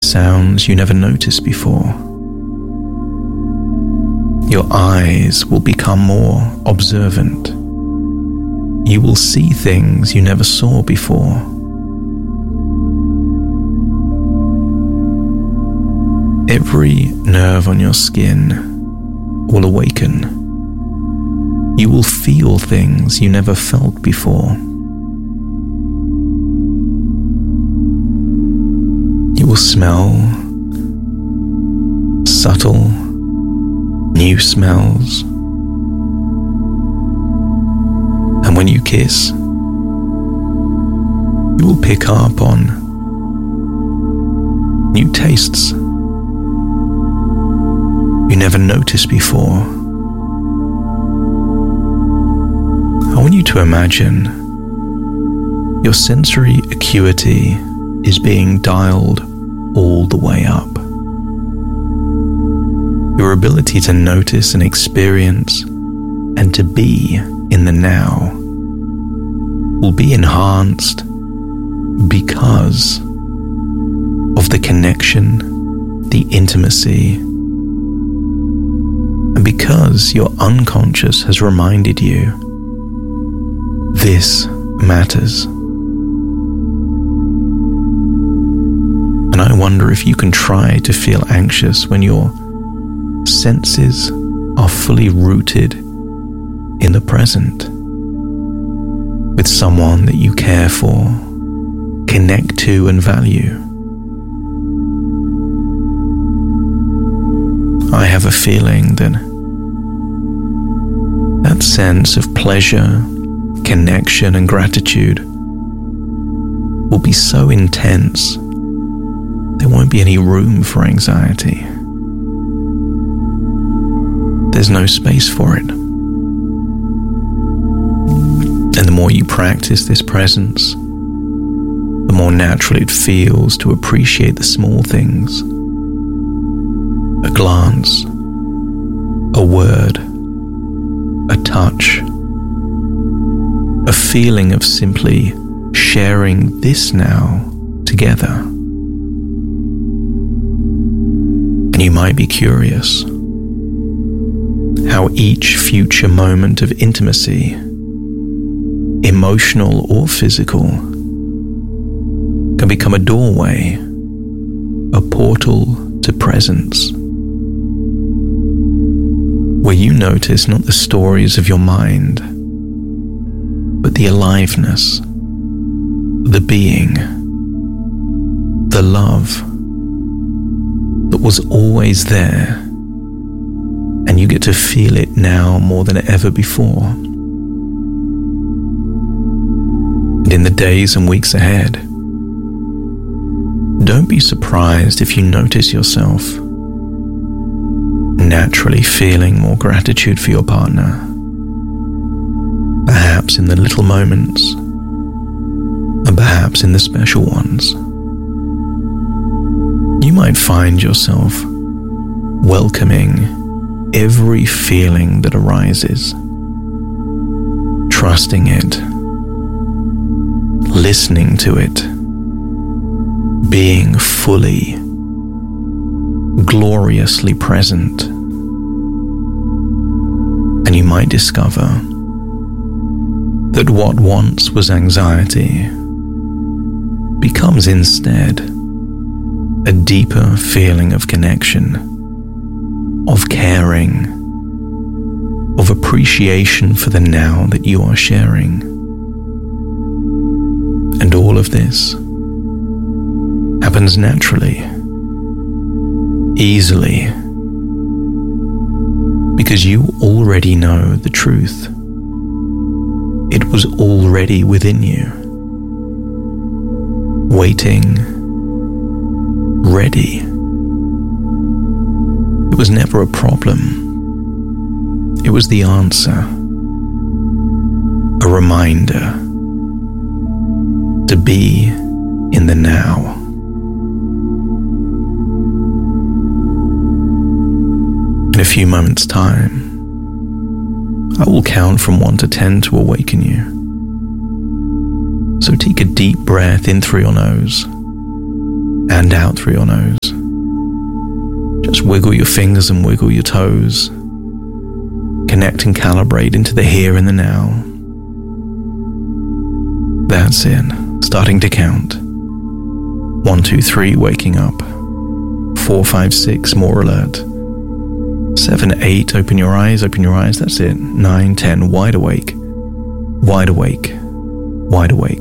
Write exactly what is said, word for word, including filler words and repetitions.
sounds you never noticed before. Your eyes will become more observant. You will see things you never saw before. Every nerve on your skin will awaken. You will feel things you never felt before. You will smell subtle, new smells. And when you kiss, you will pick up on new tastes you never noticed before. I want you to imagine your sensory acuity is being dialed all the way up. Your ability to notice and experience and to be in the now will be enhanced because of the connection, the intimacy, and because your unconscious has reminded you this matters. And I wonder if you can try to feel anxious when your senses are fully rooted in the present, with someone that you care for, connect to and value. I have a feeling that that sense of pleasure, connection and gratitude will be so intense there won't be any room for anxiety. There's no space for it. And the more you practice this presence, the more natural it feels to appreciate the small things. A glance, a word, a touch, a feeling of simply sharing this now together. And you might be curious how each future moment of intimacy, emotional or physical, can become a doorway, a portal to presence, where you notice not the stories of your mind, but the aliveness, the being, the love that was always there, and you get to feel it now more than ever before. And in the days and weeks ahead, don't be surprised if you notice yourself naturally feeling more gratitude for your partner, perhaps in the little moments, and perhaps in the special ones. You might find yourself welcoming every feeling that arises, trusting it, listening to it, being fully, gloriously present. And you might discover that what once was anxiety becomes instead a deeper feeling of connection, of caring, of appreciation for the now that you are sharing. And all of this happens naturally, easily, because you already know the truth. It was already within you, waiting, ready. It was never a problem. It was the answer, a reminder to be in the now. In a few moments' time, I will count from one to ten to awaken you. So take a deep breath in through your nose and out through your nose. Just wiggle your fingers and wiggle your toes. Connect and calibrate into the here and the now. That's it. Starting to count. One, two, three, waking up. Four, five, six, more alert. Seven, eight, open your eyes, open your eyes, that's it. Nine, ten, wide awake. Wide awake. Wide awake.